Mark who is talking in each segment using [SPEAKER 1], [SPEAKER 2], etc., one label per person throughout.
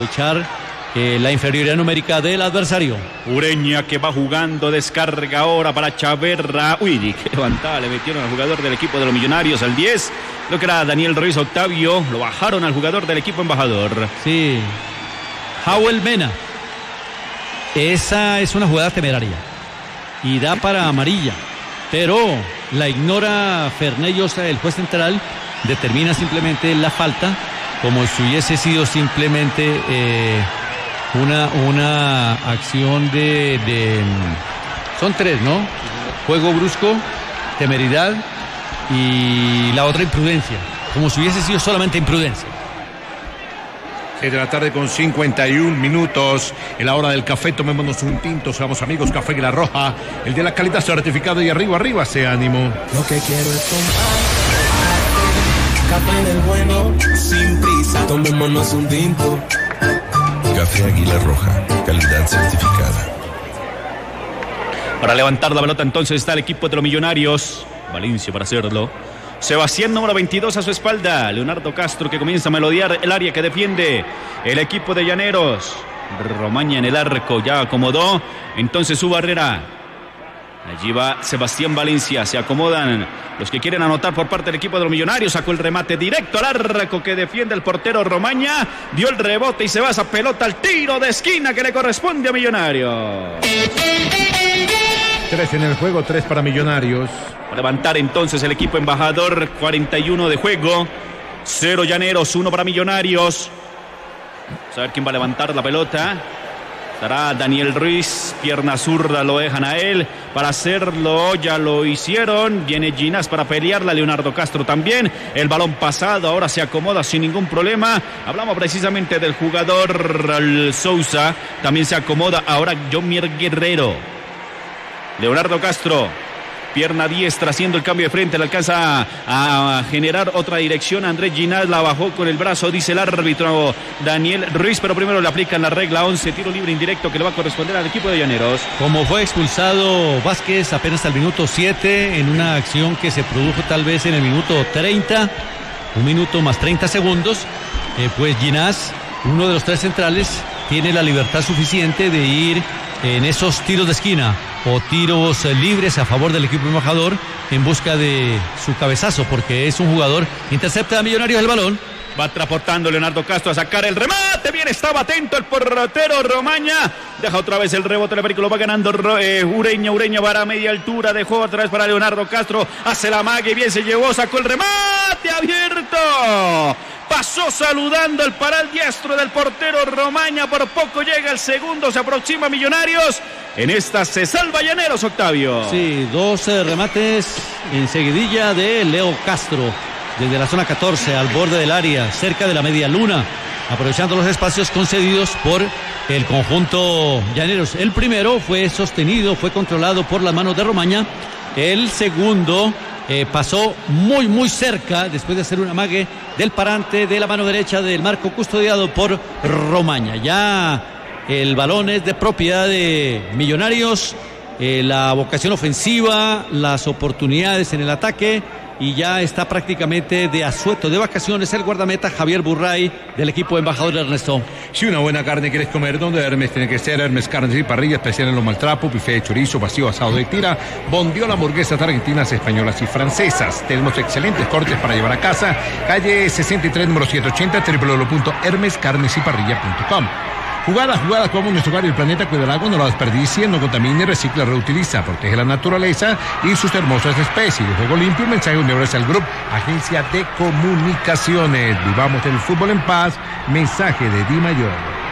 [SPEAKER 1] Aprovechar la inferioridad numérica del adversario.
[SPEAKER 2] Ureña que va jugando, descarga ahora para Chaverra. Uy, qué levantada le metieron al jugador del equipo de los Millonarios, al 10. Lo que era Daniel Ruiz Octavio, lo bajaron al jugador del equipo embajador.
[SPEAKER 1] Sí. Howell Mena. Esa es una jugada temeraria y da para amarilla, pero la ignora Fernellosa, el juez central, determina simplemente la falta como si hubiese sido simplemente una acción de son tres, ¿no? Juego brusco, temeridad y la otra imprudencia, como si hubiese sido solamente imprudencia.
[SPEAKER 3] 6 de la tarde con 51 minutos. En la hora del café, tomémonos un tinto. Seamos amigos, Café Águila Roja, el de la calidad certificado. Y arriba, ese ánimo.
[SPEAKER 4] Lo que quiero es tomar café del bueno, sin prisa. Tomémonos un tinto.
[SPEAKER 5] Café Águila Roja, calidad certificada.
[SPEAKER 2] Para levantar la pelota entonces está el equipo de los Millonarios. Valencia para hacerlo. Sebastián, número 22 a su espalda. Leonardo Castro que comienza a melodiar el área que defiende el equipo de Llaneros. Romaña en el arco, ya acomodó entonces su barrera. Allí va Sebastián Valencia, se acomodan los que quieren anotar por parte del equipo de los Millonarios. Sacó el remate directo al arco que defiende el portero Romaña. Dio el rebote y se va esa pelota al tiro de esquina que le corresponde a Millonarios.
[SPEAKER 3] 3 en el juego, 3 para Millonarios.
[SPEAKER 2] A levantar entonces el equipo embajador, 41 de juego, 0 Llaneros, 1 para Millonarios. Vamos a ver quién va a levantar la pelota. Estará Daniel Ruiz, pierna zurda, lo dejan a él. Para hacerlo, ya lo hicieron. Viene Ginás para pelearla, Leonardo Castro también. El balón pasado, ahora se acomoda sin ningún problema. Hablamos precisamente del jugador Sousa, también se acomoda. Ahora Jomier Guerrero. Leonardo Castro, pierna diestra, haciendo el cambio de frente, le alcanza a generar otra dirección. Andrés Ginás la bajó con el brazo, dice el árbitro Daniel Ruiz, pero primero le aplican la regla 11, tiro libre indirecto que le va a corresponder al equipo de Llaneros.
[SPEAKER 1] Como fue expulsado Vázquez apenas al minuto 7 en una acción que se produjo tal vez en el minuto 30, un minuto más 30 segundos, pues Ginás, uno de los tres centrales, tiene la libertad suficiente de ir en esos tiros de esquina o tiros libres a favor del equipo embajador en busca de su cabezazo, porque es un jugador, intercepta a Millonarios el balón.
[SPEAKER 2] Va transportando Leonardo Castro a sacar el remate. Bien, estaba atento el portero Romaña. Deja otra vez el rebote, el vehículo va ganando Ureña para media altura. Dejó otra vez para Leonardo Castro. Hace la magia, bien se llevó, sacó el remate abierto. Pasó saludando el paral diestro del portero Romaña. Por poco llega el segundo, se aproxima Millonarios. En esta se salva Llaneros, Octavio.
[SPEAKER 1] Sí, 12 remates en seguidilla de Leo Castro. Desde la zona 14 al borde del área, cerca de la media luna, aprovechando los espacios concedidos por el conjunto Llaneros. El primero fue sostenido, fue controlado por las manos de Romaña. El segundo pasó muy cerca, después de hacer un amague del parante de la mano derecha del marco custodiado por Romaña. Ya el balón es de propiedad de Millonarios, la vocación ofensiva, las oportunidades en el ataque, y ya está prácticamente de asueto, de vacaciones, el guardameta Javier Burray del equipo embajador Ernesto.
[SPEAKER 3] Si una buena carne quieres comer, donde Hermes tiene que ser. Hermes Carnes y Parrilla, especial en los maltrapos, buffet de chorizo, vacío, asado de tira, bondiola, hamburguesas argentinas, españolas y francesas. Tenemos excelentes cortes para llevar a casa. Calle 63, número 780, www.hermescarnesyparrilla.com. Jugadas, como nuestro hogar y el planeta, cuida el agua, no la desperdicie, no contamine, recicla, reutiliza, protege la naturaleza y sus hermosas especies. Juego limpio, un mensaje universal Group, agencia de comunicaciones. Vivamos el fútbol en paz, mensaje de Di Mayor.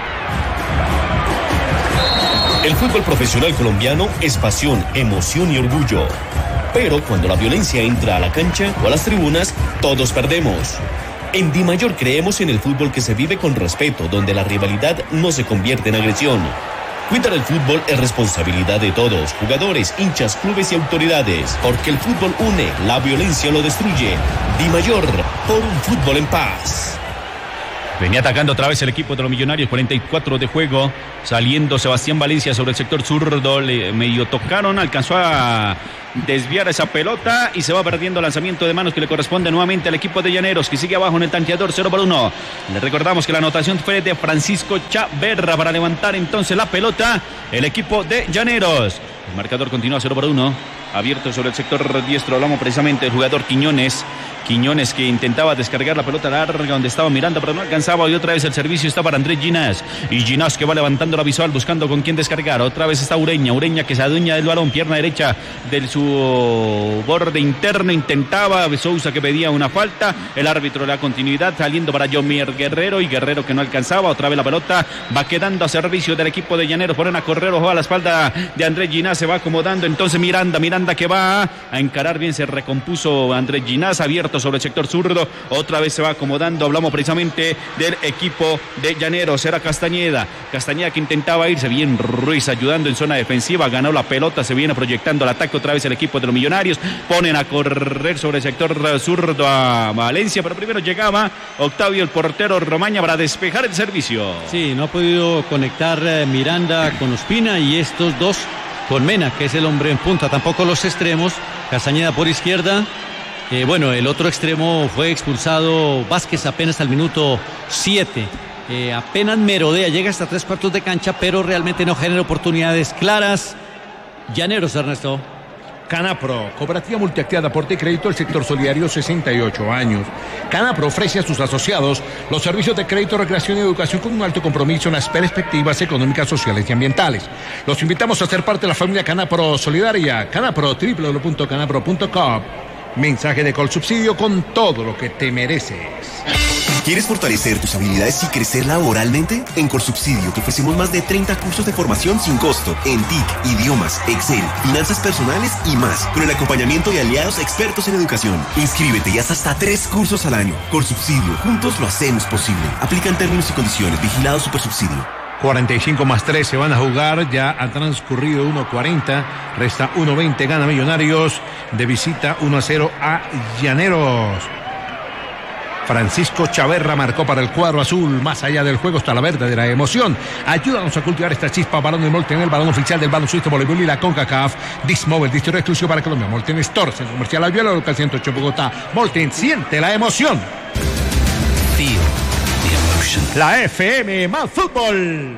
[SPEAKER 6] El fútbol profesional colombiano es pasión, emoción y orgullo. Pero cuando la violencia entra a la cancha o a las tribunas, todos perdemos. En Di Mayor creemos en el fútbol que se vive con respeto, donde la rivalidad no se convierte en agresión. Cuidar el fútbol es responsabilidad de todos, jugadores, hinchas, clubes y autoridades, porque el fútbol une, la violencia lo destruye. Di Mayor, por un fútbol en paz.
[SPEAKER 2] Venía atacando otra vez el equipo de los Millonarios, 44 de juego, saliendo Sebastián Valencia sobre el sector zurdo, le medio tocaron, alcanzó a desviar esa pelota y se va perdiendo el lanzamiento de manos que le corresponde nuevamente al equipo de Llaneros, que sigue abajo en el tanteador 0-1. Le recordamos que la anotación fue de Francisco Chaverra para levantar entonces la pelota el equipo de Llaneros. El marcador continúa 0-1, abierto sobre el sector diestro. Hablamos precisamente del jugador Quiñones que intentaba descargar la pelota larga donde estaba Miranda, pero no alcanzaba, y otra vez el servicio está para Andrés Ginás, y Ginás que va levantando la visual buscando con quién descargar. Otra vez está Ureña que se adueña del balón, pierna derecha de su borde interno, intentaba Sousa que pedía una falta, el árbitro le da continuidad, saliendo para Yomier Guerrero, y Guerrero que no alcanzaba, otra vez la pelota va quedando a servicio del equipo de Llaneros. Ponen a correr, ojo a la espalda de Andrés Ginás, se va acomodando entonces Miranda que va a encarar bien, se recompuso Andrés Ginás, abierto sobre el sector zurdo, otra vez se va acomodando. Hablamos precisamente del equipo de Llaneros, era Castañeda que intentaba irse bien, Ruiz ayudando en zona defensiva, ganó la pelota, se viene proyectando el ataque otra vez el equipo de los Millonarios, ponen a correr sobre el sector zurdo a Valencia, pero primero llegaba Octavio, el portero Romaña, para despejar el servicio.
[SPEAKER 1] Sí, no ha podido conectar Miranda con Ospina, y estos dos con Mena, que es el hombre en punta, tampoco los extremos. Castañeda por izquierda. Bueno, el otro extremo fue expulsado, Vázquez, apenas al minuto 7. Apenas merodea, llega hasta 3/4 de cancha, pero realmente no genera oportunidades claras. Llaneros, Ernesto.
[SPEAKER 3] Canapro, cooperativa multiactiva de aporte y crédito del sector solidario, 68 años. Canapro ofrece a sus asociados los servicios de crédito, recreación y educación con un alto compromiso en las perspectivas económicas, sociales y ambientales. Los invitamos a ser parte de la familia Canapro Solidaria. Canapro, www.canapro.com. Mensaje de Colsubsidio, con todo lo que te mereces.
[SPEAKER 7] ¿Quieres fortalecer tus habilidades y crecer laboralmente? En Colsubsidio te ofrecemos más de 30 cursos de formación sin costo en TIC, idiomas, Excel, finanzas personales y más, con el acompañamiento de aliados expertos en educación. Inscríbete y haz hasta 3 cursos al año. Colsubsidio, juntos lo hacemos posible. Aplican términos y condiciones. Vigilado Supersubsidio.
[SPEAKER 3] 45 más 3 se van a jugar, ya ha transcurrido 1:40, resta 1:20, gana Millonarios, de visita 1-0 a Llaneros. Francisco Chaverra marcó para el cuadro azul. Más allá del juego está la verdadera emoción. Ayúdanos a cultivar esta chispa. Balón de Molten, el balón oficial del baloncesto voleibol y la CONCACAF. Dismóvil, distribuidor exclusivo para Colombia. Molten Store, Centro Comercial Alviola, local 108 Bogotá. Molten, siente la emoción. La FM más fútbol.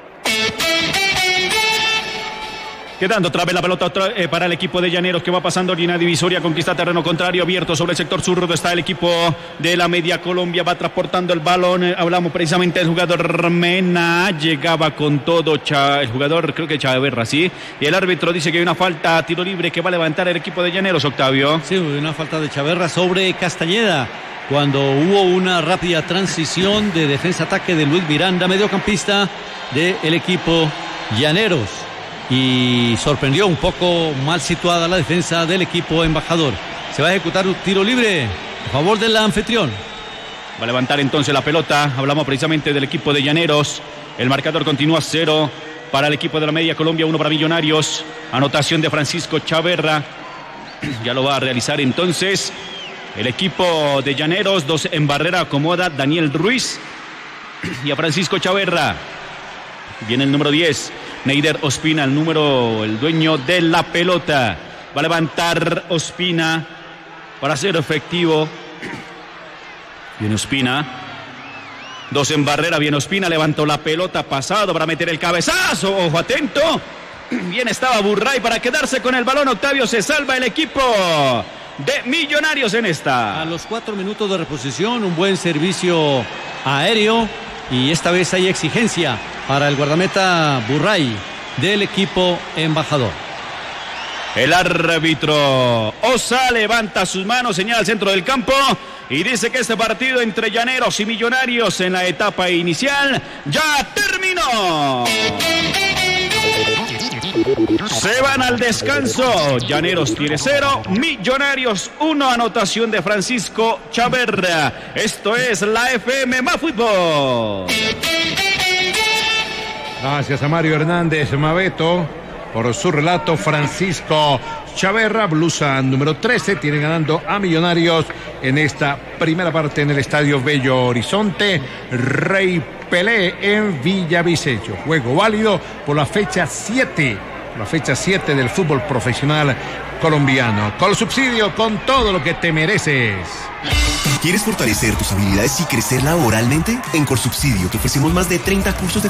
[SPEAKER 2] Quedando otra vez la pelota para el equipo de Llaneros, que va pasando línea divisoria, conquista terreno contrario, abierto sobre el sector zurdo está el equipo de la Media Colombia, va transportando el balón. Hablamos precisamente del jugador Mena, llegaba con todo el jugador, creo que Chaverra, sí, y el árbitro dice que hay una falta, tiro libre que va a levantar el equipo de Llaneros, Octavio.
[SPEAKER 1] Sí, una falta de Chaverra sobre Castañeda, cuando hubo una rápida transición de defensa-ataque de Luis Miranda, mediocampista del equipo Llaneros, y sorprendió un poco mal situada la defensa del equipo embajador. Se va a ejecutar un tiro libre a favor del anfitrión.
[SPEAKER 2] Va a levantar entonces la pelota. Hablamos precisamente del equipo de Llaneros. El marcador continúa 0 para el equipo de la Media Colombia, 1 para Millonarios. Anotación de Francisco Chaverra. Ya lo va a realizar entonces el equipo de Llaneros. 2 en barrera, acomoda Daniel Ruiz y a Francisco Chaverra. Viene el número 10, Neider Ospina, el dueño de la pelota. Va a levantar Ospina para ser efectivo. Viene Ospina. 2 en barrera, viene Ospina, levantó la pelota, pasado para meter el cabezazo. Ojo, atento. Bien estaba Burray para quedarse con el balón. Octavio, se salva el equipo de Millonarios en esta.
[SPEAKER 1] A los 4 minutos de reposición, un buen servicio aéreo, y esta vez hay exigencia para el guardameta Burray del equipo embajador.
[SPEAKER 2] El árbitro Osa levanta sus manos, señala al centro del campo y dice que este partido entre Llaneros y Millonarios en la etapa inicial ya terminó. Se van al descanso. Llaneros tiene 0, Millonarios 1. Anotación de Francisco Chaverra. Esto es la FM más fútbol.
[SPEAKER 3] Gracias a Mario Hernández Mabeto por su relato. Francisco Chaverra, blusa número 13, tiene ganando a Millonarios en esta primera parte en el Estadio Bello Horizonte. Rey Pelé en Villavicencio. Juego válido por la fecha 7. La fecha 7 del fútbol profesional colombiano. Colsubsidio, con todo lo que te mereces.
[SPEAKER 7] ¿Quieres fortalecer tus habilidades y crecer laboralmente? En Colsubsidio te ofrecemos más de 30 cursos de